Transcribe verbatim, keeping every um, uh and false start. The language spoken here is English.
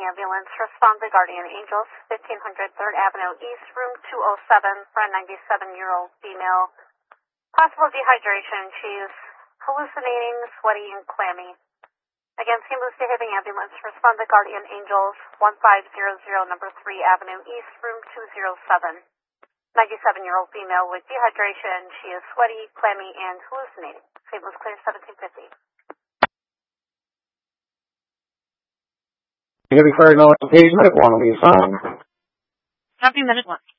ambulance. Respond to Guardian Angels, fifteen hundred third Avenue East, room two oh seven, for a ninety-seven-year-old female. Possible dehydration. She's hallucinating, sweaty, and clammy. Again, Saint Louis Behaving Ambulance. Respond to Guardian Angels, one five zero zero, number three Avenue East, room two oh seven. ninety-seven-year-old female with dehydration. She is sweaty, clammy, and hallucinating. Saint Louis clear seventeen fifty. You're going to be firing no engagement. One will be assigned. Copy minute one.